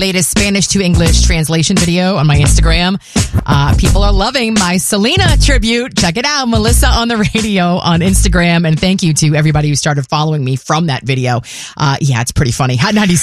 latest Spanish to English translation video on my Instagram. People are loving my Selena tribute. Check it out. Melissa on the Radio on Instagram. And thank you to everybody who started following me from that video. Yeah, it's pretty funny. Hot 96.